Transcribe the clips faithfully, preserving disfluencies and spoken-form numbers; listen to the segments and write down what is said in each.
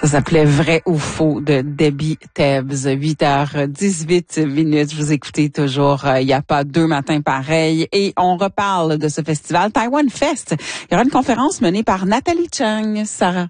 Ça s'appelait Vrai ou faux de Debbie Tebbs. huit heures dix-huit minutes. Vous écoutez toujours Il n'y a pas deux matins pareils. Et on reparle de ce festival Taiwan Fest. Il y aura une conférence menée par Nathalie Chang. Sarah.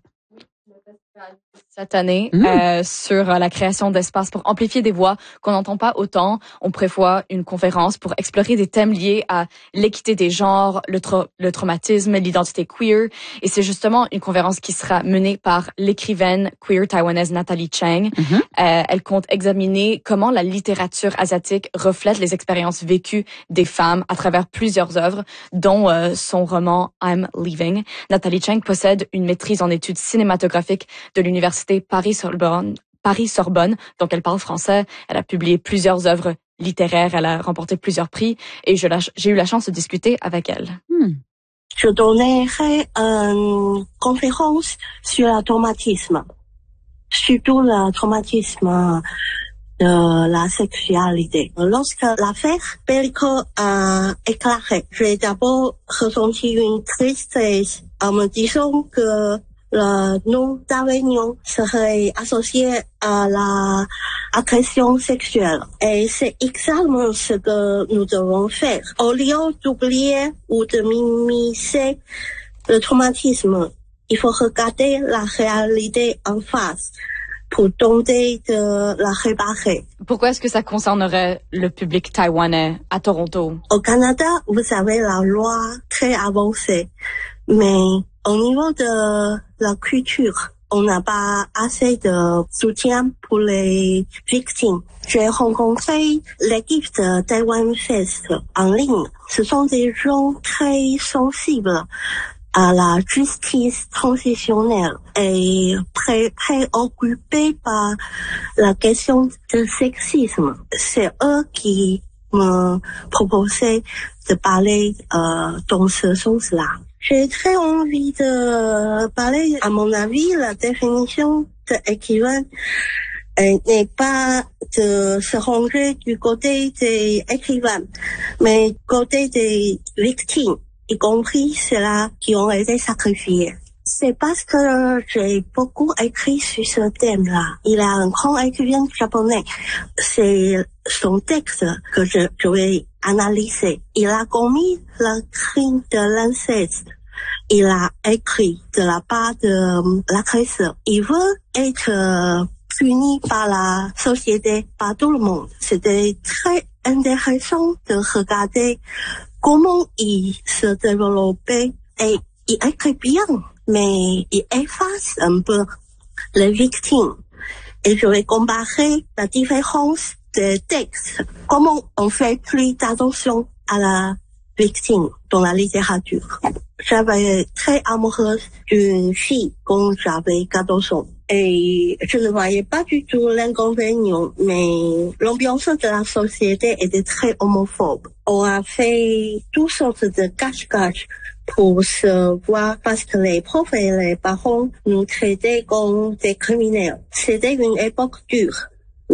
Cette année, mmh. euh, sur la création d'espaces pour amplifier des voix qu'on n'entend pas autant. On prévoit une conférence pour explorer des thèmes liés à l'équité des genres, le, tra- le traumatisme, l'identité queer. Et c'est justement une conférence qui sera menée par l'écrivaine queer taïwanaise Nathalie Chang. Mmh. Euh, elle compte examiner comment la littérature asiatique reflète les expériences vécues des femmes à travers plusieurs œuvres, dont euh, son roman I'm Leaving. Nathalie Chang possède une maîtrise en études cinématographiques de l'université Paris-Sorbonne, Paris-Sorbonne, donc elle parle français. Elle a publié plusieurs œuvres littéraires, elle a remporté plusieurs prix et je la, j'ai eu la chance de discuter avec elle. Hmm. Je donnerai une conférence sur le traumatisme, surtout le traumatisme de la sexualité. Lorsque l'affaire Bellico a éclaté, j'ai d'abord ressenti une tristesse en me disant que le nom d'Avignon serait associé à la agression sexuelle. Et c'est exactement ce que nous devons faire. Au lieu d'oublier ou de minimiser le traumatisme, il faut regarder la réalité en face pour tenter de la réparer. Pourquoi est-ce que ça concernerait le public taïwanais à Toronto? Au Canada, vous avez la loi très avancée, mais au niveau de la culture, on n'a pas assez de soutien pour les victimes. J'ai rencontré l'équipe de Taiwan Fest en ligne. Ce sont des gens très sensibles à la justice transitionnelle et très préoccupés par la question du sexisme. C'est eux qui me proposaient de parler euh, dans ce sens-là. J'ai très envie de parler, à mon avis, la définition de écrivain n'est pas de se ranger du côté des écrivains, mais du côté des victimes, y compris ceux-là qui ont été sacrifiés. C'est parce que j'ai beaucoup écrit sur ce thème-là. Il y a un grand écrivain japonais. C'est son texte que je, je vais analyser. Il a commis le crime de l'inceste. Il a écrit de la part de l'agresseur. Il veut être puni par la société, par tout le monde. C'était très intéressant de regarder comment il se développait et il écrit bien, mais il efface un peu les victimes. Et je vais comparer la différence des textes. Comment on fait plus d'attention à la victime dans la littérature. J'avais très amoureuse d'une fille quand j'avais quatorze ans. Et je ne voyais pas du tout l'inconvénient, mais l'ambiance de la société était très homophobe. On a fait toutes sortes de cache-cache pour se voir parce que les profs et les parents nous traitaient comme des criminels. C'était une époque dure,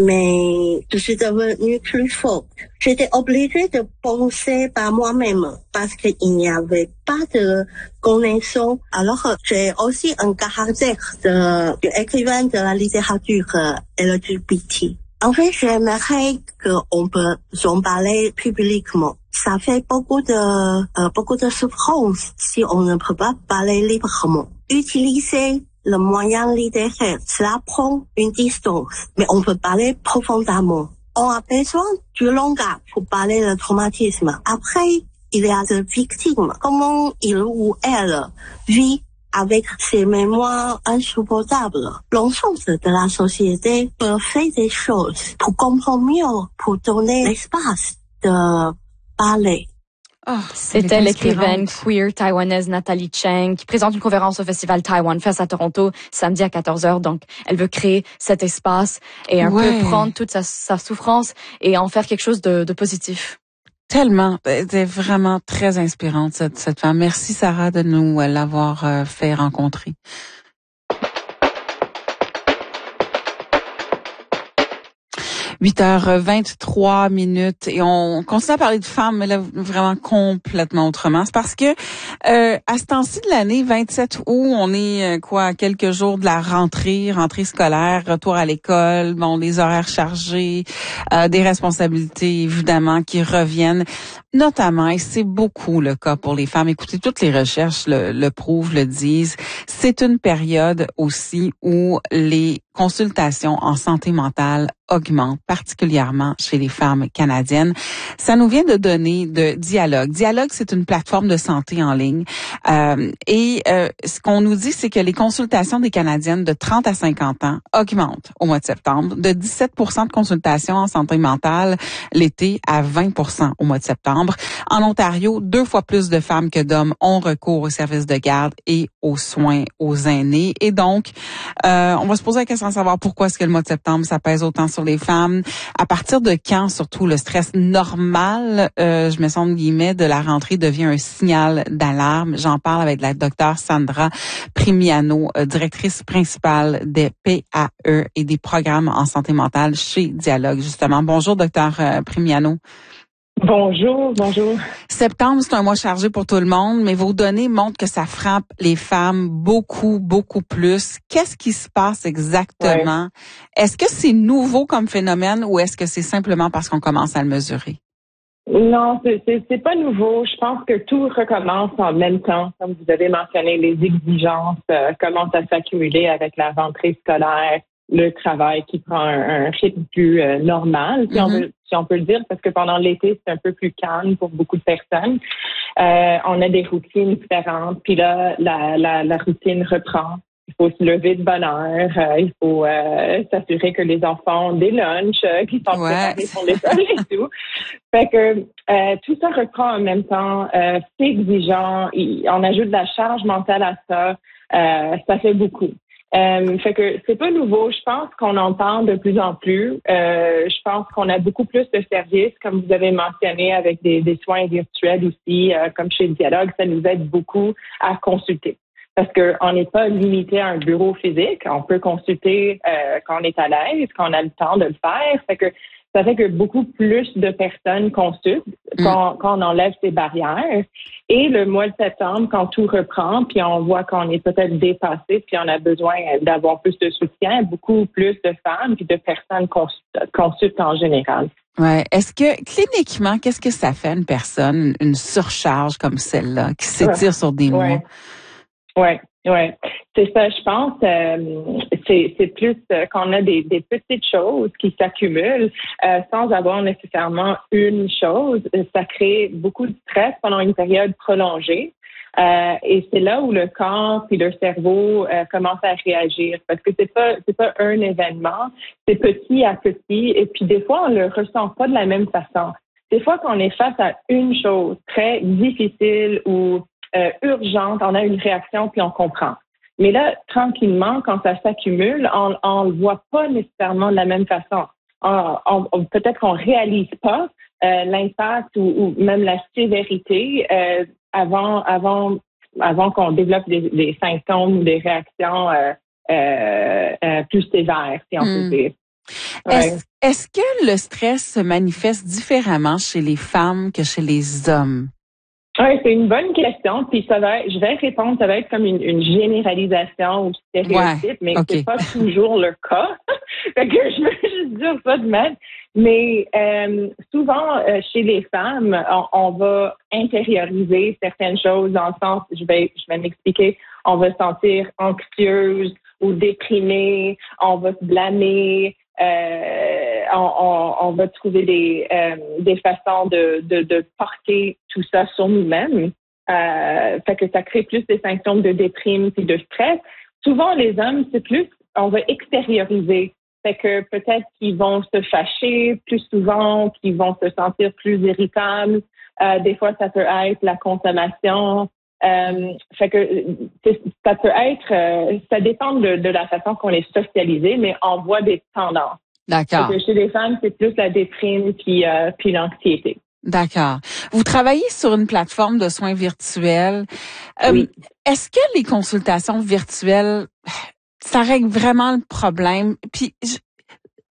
mais je suis devenue plus forte. J'étais obligée de penser par moi-même parce qu'il n'y avait pas de connaissance. Alors, j'ai aussi un caractère de, d'écrivain de la littérature L G B T. En fait, j'aimerais qu'on peut en parler publiquement. Ça fait beaucoup de, euh, beaucoup de souffrance si on ne peut pas parler librement. Utiliser le moyen littéraire, cela prend une distance, mais on peut parler profondément. On a besoin du langage pour parler le traumatisme. Après, il y a des victimes. Comment il ou elle vit avec ses mémoires insupportables. L'ensemble de la société peut faire des choses pour comprendre mieux, pour donner l'espace de parler. Oh, c'était l'écrivaine queer taïwanaise Nathalie Chang qui présente une conférence au festival Taiwan Fest à Toronto samedi à quatorze heures. Donc, elle veut créer cet espace et un ouais. peu prendre toute sa, sa souffrance et en faire quelque chose de, de positif. Tellement. C'est vraiment très inspirante, cette, cette femme. Merci, Sarah, de nous l'avoir fait rencontrer. huit heures vingt-trois minutes et on continue à parler de femmes, mais là, vraiment complètement autrement. C'est parce que euh, à ce temps-ci de l'année, vingt-sept août, on est euh, quoi, à quelques jours de la rentrée, rentrée scolaire, retour à l'école, bon, des horaires chargés, euh, des responsabilités évidemment qui reviennent, notamment, et c'est beaucoup le cas pour les femmes. Écoutez, toutes les recherches le, le prouvent, le disent, c'est une période aussi où les consultations en santé mentale augmentent, particulièrement chez les femmes canadiennes. Ça nous vient de données de Dialogue. Dialogue, c'est une plateforme de santé en ligne. Euh, et euh, ce qu'on nous dit, c'est que les consultations des Canadiennes de trente à cinquante ans augmentent au mois de septembre, de dix-sept pour cent de consultations en santé mentale l'été à vingt pour cent au mois de septembre. En Ontario, deux fois plus de femmes que d'hommes ont recours aux services de garde et aux soins aux aînés. Et donc, euh, on va se poser la question de savoir pourquoi est-ce que le mois de septembre, ça pèse autant sur les femmes. À partir de quand, surtout, le stress normal, euh, je me sens guillemets, de la rentrée devient un signal d'alarme. J'en parle avec la docteure Sandra Primiano, euh, directrice principale des P A E et des programmes en santé mentale chez Dialogue, justement. Bonjour, docteur euh, Primiano. Bonjour, bonjour. Septembre, c'est un mois chargé pour tout le monde, mais vos données montrent que ça frappe les femmes beaucoup, beaucoup plus. Qu'est-ce qui se passe exactement? Ouais. Est-ce que c'est nouveau comme phénomène ou est-ce que c'est simplement parce qu'on commence à le mesurer? Non, c'est, c'est, c'est pas nouveau. Je pense que tout recommence en même temps. Comme vous avez mentionné, les exigences euh, commencent à s'accumuler avec la rentrée scolaire, le travail qui prend un, un rythme plus euh, normal, si, mm-hmm. on veut, si on peut le dire, parce que pendant l'été, c'est un peu plus calme pour beaucoup de personnes. Euh, on a des routines différentes, puis là, la, la, la routine reprend. Il faut se lever de bonne heure, euh, il faut euh, s'assurer que les enfants ont des lunchs, euh, qu'ils sont ouais. préparés pour l'école et tout. Fait que euh, tout ça reprend en même temps. Euh, c'est exigeant, il, on ajoute de la charge mentale à ça, euh, ça fait beaucoup. Euh, fait que c'est pas nouveau. Je pense qu'on entend de plus en plus. Euh, je pense qu'on a beaucoup plus de services, comme vous avez mentionné, avec des, des soins virtuels aussi, euh, comme chez Dialogue, ça nous aide beaucoup à consulter. Parce qu'on n'est pas limité à un bureau physique. On peut consulter euh, quand on est à l'aise, quand on a le temps de le faire. Fait que ça fait que beaucoup plus de personnes consultent mmh. quand, quand on enlève ces barrières. Et le mois de septembre, quand tout reprend, puis on voit qu'on est peut-être dépassé, puis on a besoin d'avoir plus de soutien, beaucoup plus de femmes puis de personnes consultent, consultent en général. Ouais. Est-ce que cliniquement, qu'est-ce que ça fait à une personne, une surcharge comme celle-là, qui s'étire ouais. sur des ouais. mois? Ouais, ouais, c'est ça. Je pense, euh, c'est c'est plus euh, qu'on a des, des petites choses qui s'accumulent euh, sans avoir nécessairement une chose. Ça crée beaucoup de stress pendant une période prolongée. Euh, et c'est là où le corps puis le cerveau euh, commencent à réagir parce que c'est pas c'est pas un événement, c'est petit à petit. Et puis des fois on le ressent pas de la même façon. Des fois quand on est face à une chose très difficile ou Euh, urgente, on a une réaction puis on comprend. Mais là, tranquillement, quand ça s'accumule, on on le voit pas nécessairement de la même façon. On, on, on, peut-être qu'on réalise pas euh, l'impact ou, ou même la sévérité euh, avant avant avant qu'on développe des, des symptômes ou des réactions euh, euh, euh, plus sévères, si on mmh. peut dire. Ouais. Est-ce, est-ce que le stress se manifeste différemment chez les femmes que chez les hommes? Oui, c'est une bonne question. Puis ça va, je vais répondre, ça va être comme une, une généralisation ou stéréotype, ouais, mais okay. c'est pas toujours le cas. Fait que je veux juste dire ça de même. Mais euh, souvent euh, chez les femmes, on, on va intérioriser certaines choses dans le sens, je vais, je vais m'expliquer, on va se sentir anxieuse ou déprimée, on va se blâmer. Euh, on, on, on va trouver des, euh, des façons de, de, de porter tout ça sur nous-mêmes. Euh, fait que ça crée plus des symptômes de déprime et de stress. Souvent, les hommes, c'est plus, on va extérioriser. Fait que peut-être qu'ils vont se fâcher plus souvent, qu'ils vont se sentir plus irritables. Euh, des fois, ça peut être la consommation. Euh, fait que ça peut être, euh, ça dépend de, de la façon qu'on est socialisé, mais on voit des tendances. D'accord. Fait que chez les femmes, c'est plus la déprime puis euh, puis l'anxiété. D'accord. Vous travaillez sur une plateforme de soins virtuels. Euh, oui. Est-ce que les consultations virtuelles, ça règle vraiment le problème? Puis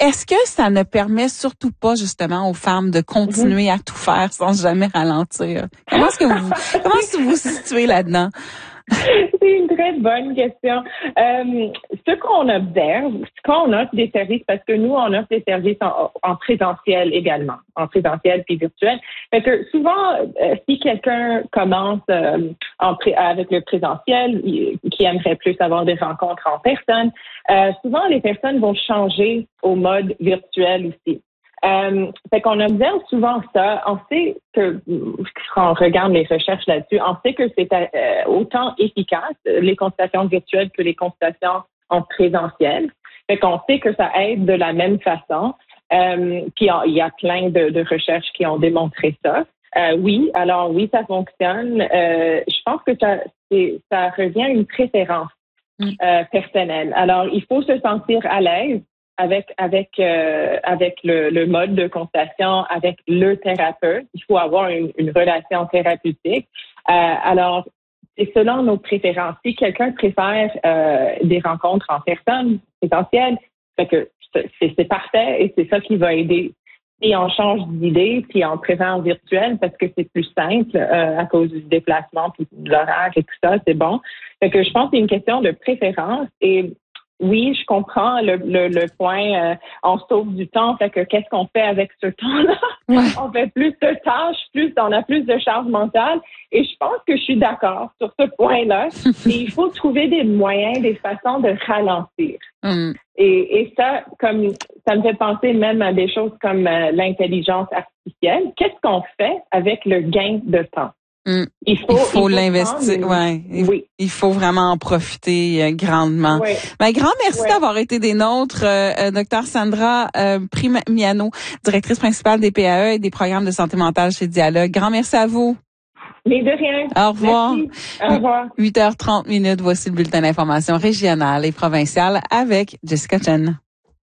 est-ce que ça ne permet surtout pas justement aux femmes de continuer mm-hmm. à tout faire sans jamais ralentir? Comment est-ce que vous, comment est-ce que vous vous situez là-dedans? C'est une très bonne question. Euh, ce qu'on observe, quand on offre des services, parce que nous, on offre des services en, en présentiel également, en présentiel puis virtuel. Fait que souvent, euh, si quelqu'un commence euh, en pré- avec le présentiel, qui aimerait plus avoir des rencontres en personne, euh, souvent les personnes vont changer au mode virtuel aussi. Euh, fait qu'on observe souvent ça. On sait que, quand on regarde les recherches là-dessus, on sait que c'est euh, autant efficace, les consultations virtuelles, que les consultations en présentiel. Fait qu'on sait que ça aide de la même façon. Euh, puis il y a plein de, de recherches qui ont démontré ça. Euh, oui, alors oui, ça fonctionne. Euh, je pense que ça, c'est, ça revient à une préférence euh, personnelle. Alors, il faut se sentir à l'aise avec avec euh, avec le, le mode de consultation, avec le thérapeute. Il faut avoir une, une relation thérapeutique. Euh, alors, c'est selon nos préférences. Si quelqu'un préfère euh, des rencontres en personne, essentielles, fait que c'est, c'est parfait et c'est ça qui va aider. Si on change d'idée, puis on préfère en virtuel parce que c'est plus simple euh, à cause du déplacement puis de l'horaire et tout ça, c'est bon. Fait que je pense que c'est une question de préférence et oui, je comprends le, le, le point. Euh, on sauve du temps, fait que qu'est-ce qu'on fait avec ce temps-là? Ouais. On fait plus de tâches, plus on a plus de charge mentale. Et je pense que je suis d'accord sur ce point-là. Et il faut trouver des moyens, des façons de ralentir. Mm. Et, et ça, comme ça me fait penser même à des choses comme euh, l'intelligence artificielle. Qu'est-ce qu'on fait avec le gain de temps? Mm. Il faut, il faut, il faut l'investir, prendre, ouais. Il, oui. il faut vraiment en profiter euh, grandement. Oui. Ben, grand merci oui. d'avoir été des nôtres, euh, Dr Sandra euh, Primiano, directrice principale des P A E et des programmes de santé mentale chez Dialogue. Grand merci à vous. Mais de rien. Au revoir. Merci. Au revoir. huit heures trente minutes, voici le bulletin d'information régionale et provinciale avec Jessica Chen.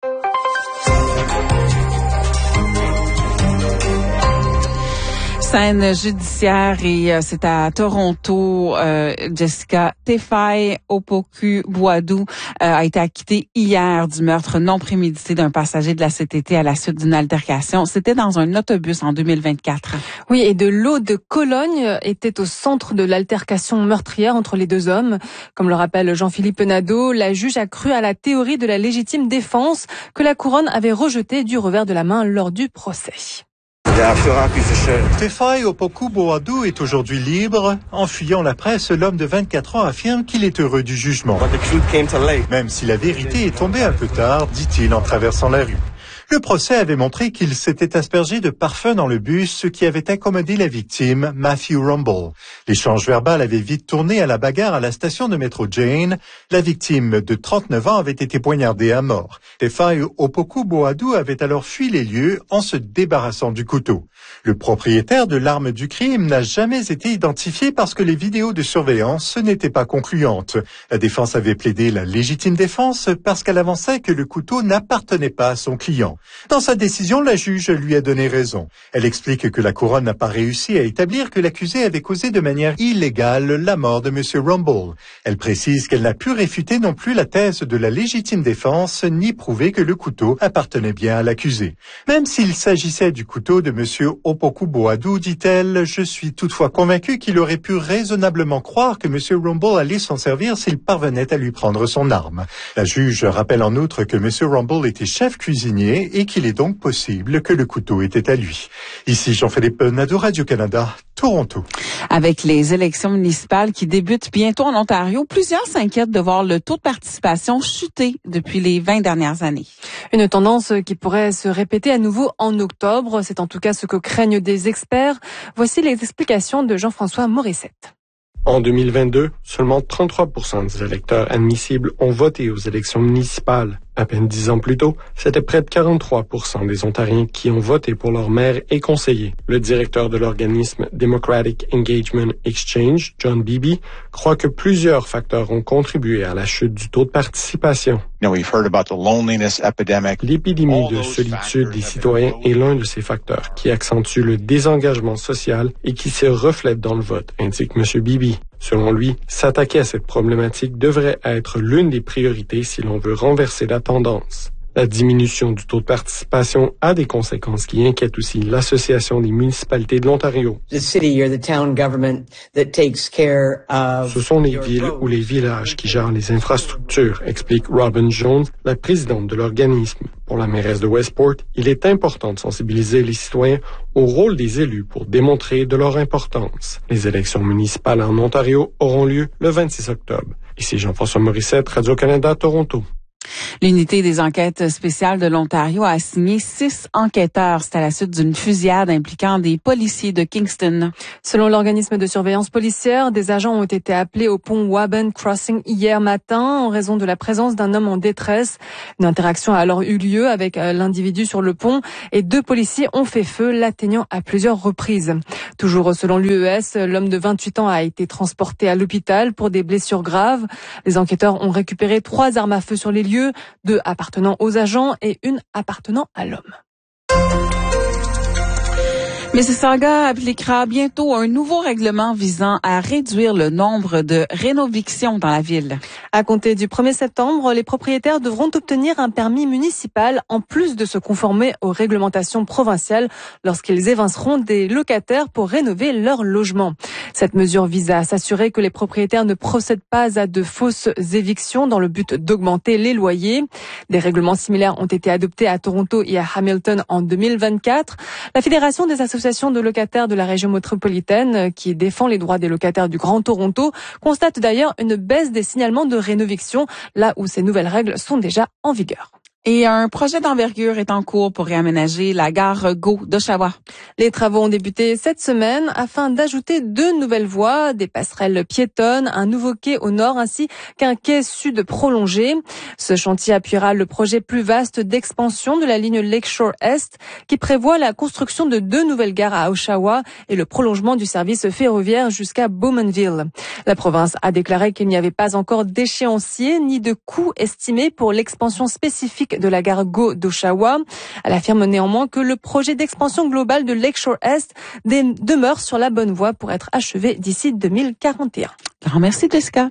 Scène judiciaire et euh, c'est à Toronto. Euh, Jessica Tefai Opoku Boadou euh, a été acquittée hier du meurtre non prémédité d'un passager de la C T T à la suite d'une altercation. C'était dans un autobus en deux mille vingt-quatre. Oui, et de l'eau de Cologne était au centre de l'altercation meurtrière entre les deux hommes. Comme le rappelle Jean-Philippe Nadeau, la juge a cru à la théorie de la légitime défense que la couronne avait rejetée du revers de la main lors du procès. Tefai Opoku Boadou est aujourd'hui libre. En fuyant la presse, l'homme de vingt-quatre ans affirme qu'il est heureux du jugement. Même si la vérité est tombée un peu tard, dit-il en traversant la rue. Le procès avait montré qu'il s'était aspergé de parfum dans le bus, ce qui avait incommodé la victime, Matthew Rumble. L'échange verbal avait vite tourné à la bagarre à la station de métro Jane. La victime de trente-neuf ans avait été poignardée à mort. Tefai Opoku Boadou avait alors fui les lieux en se débarrassant du couteau. Le propriétaire de l'arme du crime n'a jamais été identifié parce que les vidéos de surveillance n'étaient pas concluantes. La défense avait plaidé la légitime défense parce qu'elle avançait que le couteau n'appartenait pas à son client. Dans sa décision, la juge lui a donné raison. Elle explique que la couronne n'a pas réussi à établir que l'accusé avait causé de manière illégale la mort de M. Rumble. Elle précise qu'elle n'a pu réfuter non plus la thèse de la légitime défense ni prouver que le couteau appartenait bien à l'accusé. Même s'il s'agissait du couteau de M. Opoku Boadou, dit-elle, je suis toutefois convaincue qu'il aurait pu raisonnablement croire que M. Rumble allait s'en servir s'il parvenait à lui prendre son arme. La juge rappelle en outre que M. Rumble était chef cuisinier et qu'il est donc possible que le couteau était à lui. Ici Jean-Philippe Nadeau, Radio-Canada, Toronto. Avec les élections municipales qui débutent bientôt en Ontario, plusieurs s'inquiètent de voir le taux de participation chuter depuis les vingt dernières années. Une tendance qui pourrait se répéter à nouveau en octobre. C'est en tout cas ce que craignent des experts. Voici les explications de Jean-François Morissette. En deux mille vingt-deux, seulement trente-trois pour cent des électeurs admissibles ont voté aux élections municipales. À peine dix ans plus tôt, c'était près de quarante-trois pour cent des Ontariens qui ont voté pour leur maire et conseiller. Le directeur de l'organisme Democratic Engagement Exchange, John Beebe, croit que plusieurs facteurs ont contribué à la chute du taux de participation. L'épidémie de solitude des citoyens est l'un de ces facteurs qui accentue le désengagement social et qui se reflète dans le vote, indique M. Beebe. Selon lui, s'attaquer à cette problématique devrait être l'une des priorités si l'on veut renverser la tendance. La diminution du taux de participation a des conséquences qui inquiètent aussi l'Association des municipalités de l'Ontario. Ce sont les villes ou les villages qui gèrent les infrastructures, explique Robin Jones, la présidente de l'organisme. Pour la mairesse de Westport, il est important de sensibiliser les citoyens au rôle des élus pour démontrer de leur importance. Les élections municipales en Ontario auront lieu le vingt-six octobre. Ici Jean-François Morissette, Radio-Canada, Toronto. L'unité des enquêtes spéciales de l'Ontario a assigné six enquêteurs. C'est à la suite d'une fusillade impliquant des policiers de Kingston. Selon l'organisme de surveillance policière, des agents ont été appelés au pont Waban Crossing hier matin en raison de la présence d'un homme en détresse. Une interaction a alors eu lieu avec l'individu sur le pont et deux policiers ont fait feu, l'atteignant à plusieurs reprises. Toujours selon l'U E S, l'homme de vingt-huit ans a été transporté à l'hôpital pour des blessures graves. Les enquêteurs ont récupéré trois armes à feu sur les lieux, deux appartenant aux agents et une appartenant à l'homme. Mississauga appliquera bientôt un nouveau règlement visant à réduire le nombre de rénovictions dans la ville. À compter du premier septembre, les propriétaires devront obtenir un permis municipal en plus de se conformer aux réglementations provinciales lorsqu'ils évinceront des locataires pour rénover leur logement. Cette mesure vise à s'assurer que les propriétaires ne procèdent pas à de fausses évictions dans le but d'augmenter les loyers. Des règlements similaires ont été adoptés à Toronto et à Hamilton en deux mille vingt-quatre. La Fédération des associations de locataires de la région métropolitaine, qui défend les droits des locataires du Grand Toronto, constate d'ailleurs une baisse des signalements de rénoviction, là où ces nouvelles règles sont déjà en vigueur. Et un projet d'envergure est en cours pour réaménager la gare Go d'Oshawa. Les travaux ont débuté cette semaine afin d'ajouter deux nouvelles voies, des passerelles piétonnes, un nouveau quai au nord ainsi qu'un quai sud prolongé. Ce chantier appuiera le projet plus vaste d'expansion de la ligne Lakeshore Est qui prévoit la construction de deux nouvelles gares à Oshawa et le prolongement du service ferroviaire jusqu'à Bowmanville. La province a déclaré qu'il n'y avait pas encore d'échéancier ni de coût estimé pour l'expansion spécifique de la gare Go d'Oshawa. Elle affirme néanmoins que le projet d'expansion globale de Lakeshore Est demeure sur la bonne voie pour être achevé d'ici deux mille quarante et un. Grand merci, Jessica.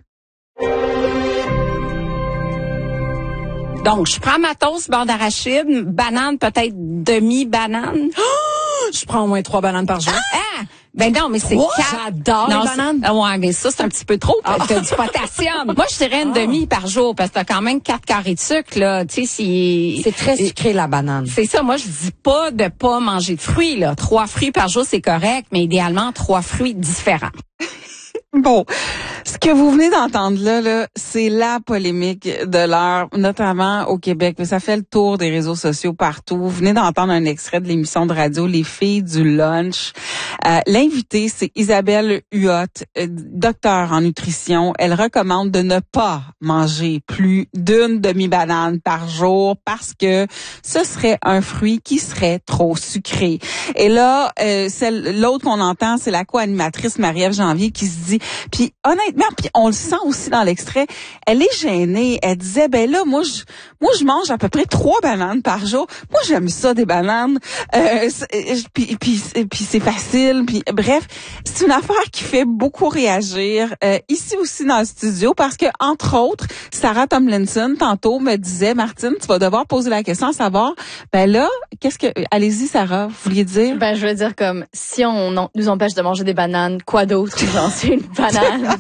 Donc, je prends ma toast, beurre d'arachide, banane, peut-être demi-banane. Oh, je prends au moins trois bananes par jour. Ah! Ben non, mais c'est oh, quatre. J'adore non, les bananes. Ah ouais, mais ça, c'est un petit peu trop. Ah. T'as du potassium. Moi, je dirais une ah. demi par jour, parce que t'as quand même quatre carrés de sucre, là. Tu sais, si... C'est très sucré, la banane. C'est ça. Moi, je dis pas de pas manger de fruits, là. Trois fruits par jour, c'est correct, mais idéalement, trois fruits différents. Bon, ce que vous venez d'entendre là, là, c'est la polémique de l'heure, notamment au Québec. Mais ça fait le tour des réseaux sociaux partout. Vous venez d'entendre un extrait de l'émission de radio Les filles du lunch. Euh, L'invitée, c'est Isabelle Huot, euh, docteure en nutrition. Elle recommande de ne pas manger plus d'une demi-banane par jour parce que ce serait un fruit qui serait trop sucré. Et là, euh, celle, l'autre qu'on entend, c'est la co-animatrice Marie-Ève Janvier qui se dit, puis honnêtement, puis on le sent aussi dans l'extrait, elle est gênée. Elle disait, ben là, moi, je, moi, je mange à peu près trois bananes par jour. Moi, j'aime ça des bananes. Euh, puis, puis, puis c'est facile. Puis bref, c'est une affaire qui fait beaucoup réagir euh, ici aussi dans le studio parce que entre autres, Sarah Tomlinson tantôt me disait, Martine, tu vas devoir poser la question à savoir, ben là, qu'est-ce que, allez-y Sarah, vous vouliez dire? Ben je veux dire comme si on en, nous empêche de manger des bananes, quoi d'autre? Genre c'est une banane.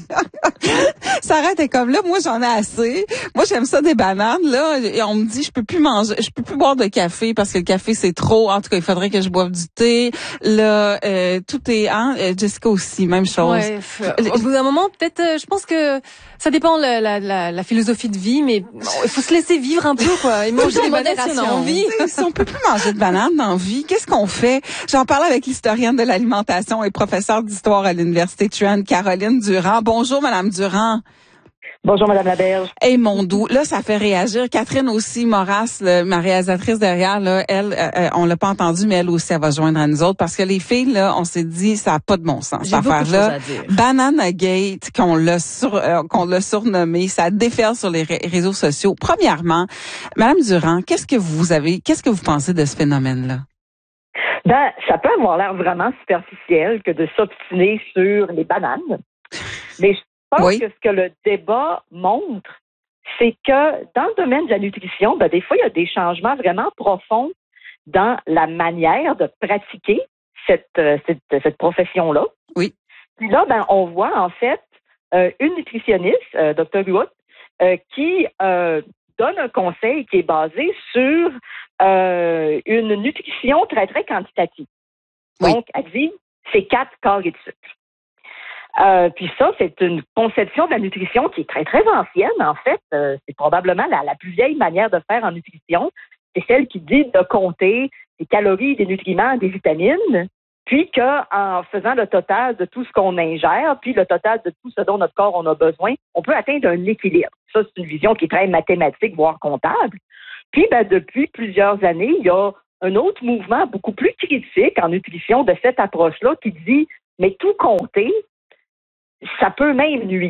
Sarah était comme là, moi j'en ai assez. Moi j'aime ça des bananes là. Et on me dit je peux plus manger, je peux plus boire de café parce que le café c'est trop. En tout cas il faudrait que je boive du thé. Là euh, tout est hein. Jessica aussi même chose. Ouais, au bout d'un moment peut-être, euh, je pense que ça dépend la, la, la, la philosophie de vie, mais bon, il faut se laisser vivre un peu quoi. Et manger des bananes si on a envie. Si on peut plus manger de bananes dans la vie, qu'est-ce qu'on fait? J'en parle avec l'historienne de l'alimentation et professeure d'histoire à l'université Trent, Caroline Durand. Bonjour Madame Durand. Bonjour, Madame Laberge. Hey, mon doux. Là, ça fait réagir. Catherine aussi, Moras, le, ma réalisatrice derrière, là, elle, euh, on l'a pas entendu, mais elle aussi, elle va se joindre à nous autres parce que les filles, là, on s'est dit, ça a pas de bon sens, cette affaire-là. Banana Gate, qu'on l'a sur, euh, qu'on l'a surnommé, ça déferle sur les ré- réseaux sociaux. Premièrement, Madame Durand, qu'est-ce que vous avez, qu'est-ce que vous pensez de ce phénomène-là? Ben, ça peut avoir l'air vraiment superficiel que de s'obstiner sur les bananes. Mais je Je pense oui. que ce que le débat montre, c'est que dans le domaine de la nutrition, ben, des fois, il y a des changements vraiment profonds dans la manière de pratiquer cette, cette, cette profession-là. Oui. Puis là, ben, on voit en fait euh, une nutritionniste, euh, docteur Ruot, euh, qui euh, donne un conseil qui est basé sur euh, une nutrition très, très quantitative. Oui. Donc, elle dit, c'est quatre carrés de sucre. Euh, puis ça, c'est une conception de la nutrition qui est très, très ancienne. En fait, euh, c'est probablement la, la plus vieille manière de faire en nutrition. C'est celle qui dit de compter des calories, des nutriments, des vitamines, puis qu'en faisant le total de tout ce qu'on ingère, puis le total de tout ce dont notre corps en a besoin, on peut atteindre un équilibre. Ça, c'est une vision qui est très mathématique, voire comptable. Puis, ben, depuis plusieurs années, il y a un autre mouvement beaucoup plus critique en nutrition de cette approche-là qui dit, mais tout compter, ça peut même nuire.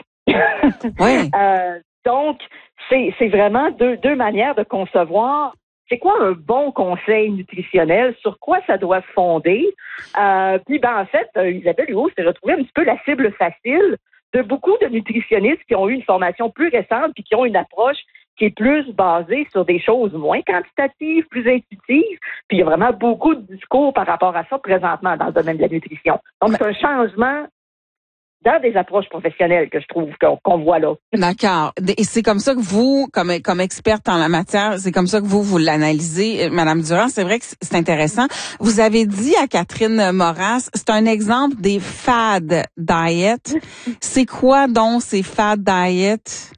Oui. euh, donc, c'est, c'est vraiment deux, deux manières de concevoir c'est quoi un bon conseil nutritionnel, sur quoi ça doit se fonder. Euh, puis, ben, en fait, euh, Isabelle Huot s'est retrouvée un petit peu la cible facile de beaucoup de nutritionnistes qui ont eu une formation plus récente puis qui ont une approche qui est plus basée sur des choses moins quantitatives, plus intuitives. Puis il y a vraiment beaucoup de discours par rapport à ça présentement dans le domaine de la nutrition. Donc, c'est un changement dans des approches professionnelles que je trouve qu'on, qu'on voit là. D'accord. Et c'est comme ça que vous, comme comme experte en la matière, c'est comme ça que vous, vous l'analysez, Madame Durand. C'est vrai que c'est intéressant. Vous avez dit à Catherine Moras, c'est un exemple des fad diet. C'est quoi donc ces fad diet?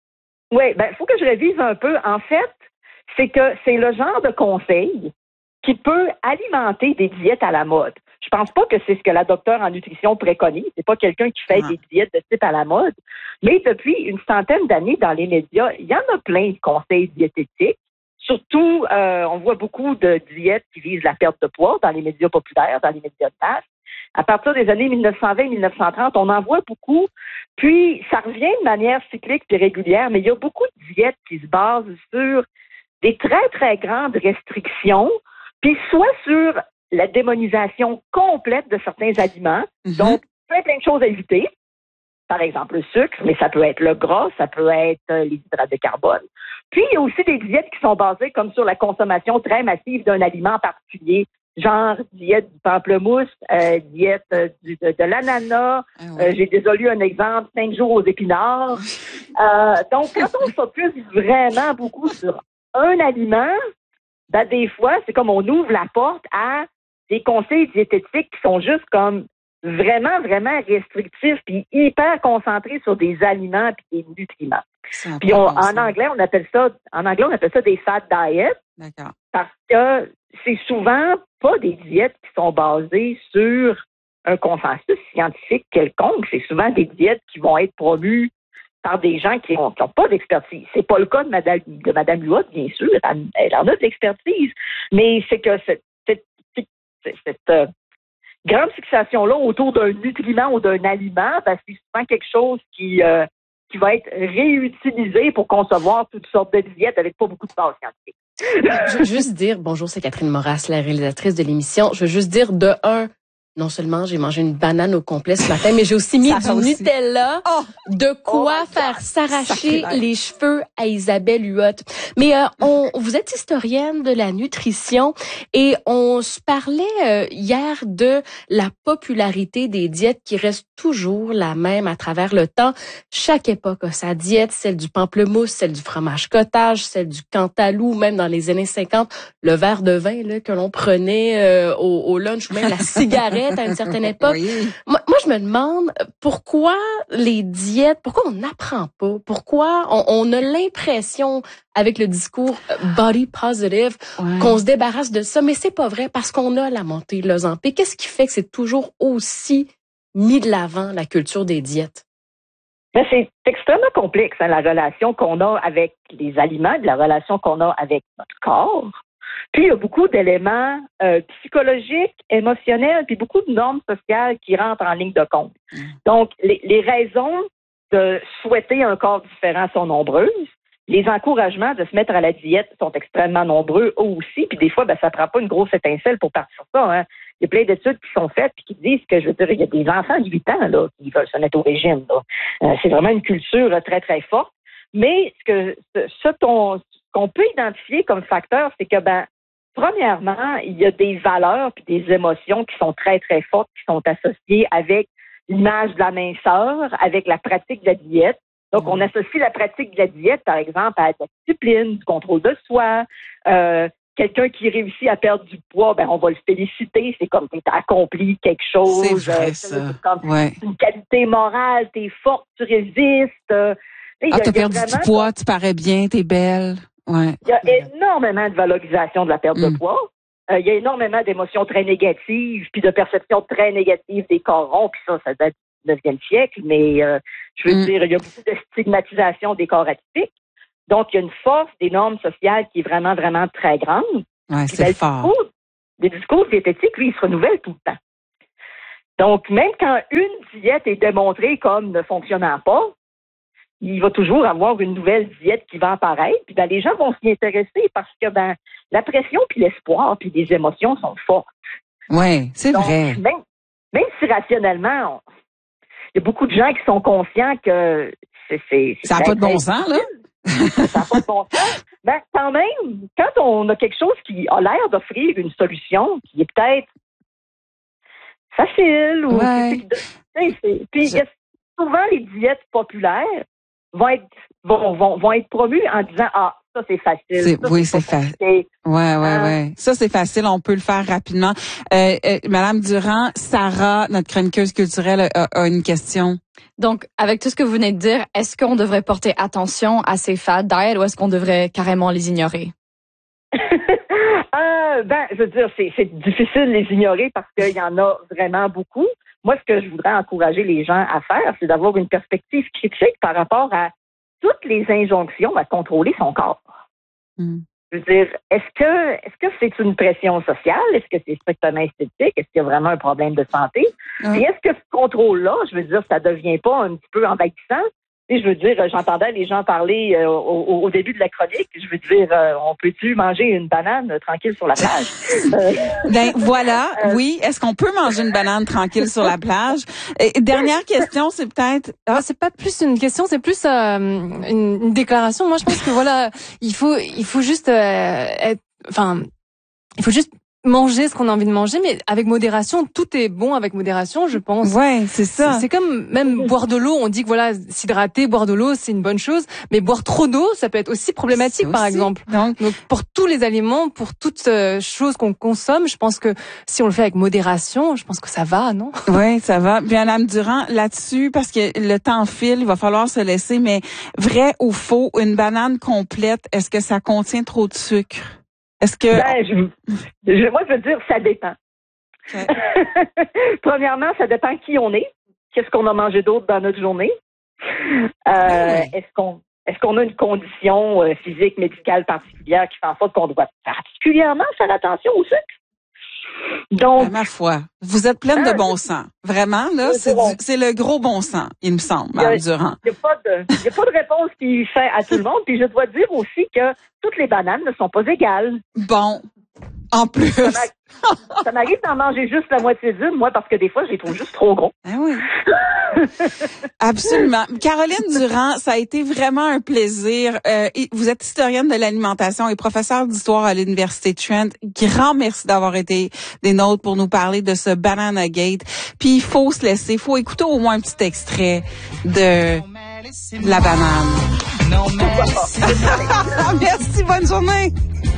Oui, ben, il faut que je révise un peu. En fait, c'est que c'est le genre de conseil qui peut alimenter des diètes à la mode. Je pense pas que c'est ce que la docteure en nutrition préconise. C'est pas quelqu'un qui fait ah. des diètes de type à la mode. Mais depuis une centaine d'années dans les médias, il y en a plein de conseils diététiques. Surtout, euh, on voit beaucoup de diètes qui visent la perte de poids dans les médias populaires, dans les médias de masse. À partir des années dix-neuf cent vingt dix-neuf cent trente, on en voit beaucoup. Puis, ça revient de manière cyclique et régulière, mais il y a beaucoup de diètes qui se basent sur des très, très grandes restrictions, puis soit sur la démonisation complète de certains aliments. Mm-hmm. Donc, plein, plein de choses à éviter. Par exemple, le sucre, mais ça peut être le gras, ça peut être les hydrates de carbone. Puis, il y a aussi des diètes qui sont basées comme sur la consommation très massive d'un aliment particulier, genre diète du pamplemousse, euh, diète euh, du, de, de l'ananas. Ah ouais. euh, j'ai déjà lu un exemple, cinq jours aux épinards. Euh, donc, quand on focus vraiment beaucoup sur un aliment, ben, des fois, c'est comme on ouvre la porte à des conseils diététiques qui sont juste comme vraiment, vraiment restrictifs puis hyper concentrés sur des aliments puis des nutriments. Puis on, en anglais, on appelle ça, en anglais, on appelle ça des fad diets. D'accord. Parce que c'est souvent pas des diètes qui sont basées sur un consensus scientifique quelconque. C'est souvent des diètes qui vont être promues par des gens qui n'ont pas d'expertise. C'est pas le cas de Madame, de Madame Huot, bien sûr. Elle, elle en a de l'expertise. Mais c'est que cette, cette, cette, cette euh, grande fixation-là autour d'un nutriment ou d'un aliment, ben, c'est souvent quelque chose qui, euh, qui va être réutilisé pour concevoir toutes sortes de diètes avec pas beaucoup de base scientifique. Je veux juste dire, bonjour, c'est Catherine Moras, la réalisatrice de l'émission. Je veux juste dire, de un, non seulement j'ai mangé une banane au complet ce matin, mais j'ai aussi mis du aussi. Nutella, oh! de quoi oh faire s'arracher Sacré les cheveux à Isabelle Huot. Mais euh, on, vous êtes historienne de la nutrition et on se parlait euh, hier de la popularité des diètes qui restent toujours la même à travers le temps. Chaque époque a sa diète, celle du pamplemousse, celle du fromage cottage, celle du cantalou, même dans les années cinquante, le verre de vin là, que l'on prenait euh, au, au lunch ou même la cigarette à une certaine époque. Oui. Moi, moi, je me demande pourquoi les diètes, pourquoi on n'apprend pas, pourquoi on, on a l'impression avec le discours body positive ouais. qu'on se débarrasse de ça, mais c'est pas vrai parce qu'on a la montée de l'Ozempic. Qu'est-ce qui fait que c'est toujours aussi mis de l'avant la culture des diètes? Mais c'est extrêmement complexe, hein, la relation qu'on a avec les aliments, la relation qu'on a avec notre corps. Puis, il y a beaucoup d'éléments euh, psychologiques, émotionnels, puis beaucoup de normes sociales qui rentrent en ligne de compte. Mmh. Donc, les, les raisons de souhaiter un corps différent sont nombreuses. Les encouragements de se mettre à la diète sont extrêmement nombreux aussi. Puis des fois, ben, ça prend pas une grosse étincelle pour partir sur ça. Hein. Il y a plein d'études qui sont faites puis qui disent que, je veux dire, il y a des enfants de huit ans là, qui veulent se mettre au régime. Là. Euh, c'est vraiment une culture très, très forte. Mais ce que ce, ton, ce qu'on peut identifier comme facteur, c'est que, ben, premièrement, il y a des valeurs puis des émotions qui sont très, très fortes, qui sont associées avec l'image de la minceur, avec la pratique de la diète. Donc, on associe la pratique de la diète, par exemple, à la discipline, du contrôle de soi. Euh, quelqu'un qui réussit à perdre du poids, ben on va le féliciter. C'est comme tu as accompli quelque chose. C'est vrai, euh, ça. C'est comme ouais. une qualité morale. T'es forte, tu résistes. Euh, ah, t'as perdu vraiment, du poids, tu parais bien, t'es belle. Ouais. Il y a énormément de valorisation de la perte mm. de poids. Euh, il y a énormément d'émotions très négatives, puis de perceptions très négatives des corps ronds, puis ça, ça date du neuvième siècle, mais euh, je veux mm. dire, il y a beaucoup de stigmatisation des corps atypiques. Donc, il y a une force des normes sociales qui est vraiment, vraiment très grande. Ouais, c'est ben, fort. Discours, les discours diététiques, lui, ils se renouvellent tout le temps. Donc, même quand une diète est démontrée comme ne fonctionnant pas, il va toujours avoir une nouvelle diète qui va apparaître. Puis ben, les gens vont s'y intéresser parce que ben la pression puis l'espoir puis les émotions sont fortes. Oui, c'est Donc, vrai. Même, même si rationnellement, on, il y a beaucoup de gens qui sont conscients que c'est... c'est, c'est ça n'a pas de bon sens, là? Ça n'a pas de bon sens. Ben, quand même, quand on a quelque chose qui a l'air d'offrir une solution qui est peut-être facile ou... Ouais. C'est, c'est, puis il y a souvent les diètes populaires vont être vont, vont, vont être promus en disant ah ça c'est facile. C'est, ça, oui c'est c'est facile. Ouais ouais euh, ouais. Ça c'est facile, on peut le faire rapidement. Euh, euh, Madame Durand, Sarah, notre chroniqueuse culturelle, a, a une question. Donc avec tout ce que vous venez de dire, est-ce qu'on devrait porter attention à ces fad diet ou est-ce qu'on devrait carrément les ignorer? euh, ben je veux dire c'est, c'est difficile de les ignorer parce qu'il y en a vraiment beaucoup. Moi, ce que je voudrais encourager les gens à faire, c'est d'avoir une perspective critique par rapport à toutes les injonctions à contrôler son corps. Mm. Je veux dire, est-ce que est-ce que c'est une pression sociale? Est-ce que c'est strictement esthétique? Est-ce qu'il y a vraiment un problème de santé? Mm. Et est-ce que ce contrôle-là, je veux dire, ça devient pas un petit peu envahissant? Et je veux dire, j'entendais les gens parler euh, au, au début de la chronique. Je veux dire, euh, on peut-tu manger une banane euh, tranquille sur la plage? Euh, ben voilà, euh, oui. Est-ce qu'on peut manger une banane tranquille sur la plage? Et dernière question, c'est peut-être. Ah, c'est pas plus une question, c'est plus euh, une, une déclaration. Moi, je pense que voilà, il faut, il faut juste euh, être, enfin, il faut juste manger ce qu'on a envie de manger, mais avec modération. Tout est bon avec modération, je pense. Ouais, c'est ça. C'est, c'est comme même boire de l'eau. On dit que voilà, s'hydrater, boire de l'eau, c'est une bonne chose, mais boire trop d'eau, ça peut être aussi problématique, par exemple. Donc, Donc, pour tous les aliments, pour toutes euh, choses qu'on consomme, je pense que si on le fait avec modération, je pense que ça va, non? Oui, ça va. Bien, Madame Durand, là-dessus, parce que le temps file, il va falloir se laisser, mais vrai ou faux, une banane complète, est-ce que ça contient trop de sucre? Est-ce que... Ben, je, je, moi, je veux dire, ça dépend. Okay. Premièrement, ça dépend qui on est. Qu'est-ce qu'on a mangé d'autre dans notre journée? Euh, ouais. Est-ce qu'on est-ce qu'on a une condition euh, physique, médicale particulière qui fait en sorte qu'on doit particulièrement faire attention au sucre? Donc, à ma foi, vous êtes pleine hein, de bon sens. Vraiment, là, c'est, bon. du, c'est le gros bon sens, il me semble, Mme Durand. Il n'y a pas de, il y a pas de réponse qui fait à tout le monde. Puis je dois dire aussi que toutes les bananes ne sont pas égales. Bon, en plus. Ça, m'a, ça m'arrive d'en manger juste la moitié d'une, moi, parce que des fois, je les trouve juste trop gros. Ah oui. Absolument. Caroline Durand, ça a été vraiment un plaisir. Euh, vous êtes historienne de l'alimentation et professeure d'histoire à l'Université de Trent. Grand merci d'avoir été des nôtres pour nous parler de ce Banana Gate. Puis il faut se laisser, il faut écouter au moins un petit extrait de la banane. Merci, bonne journée.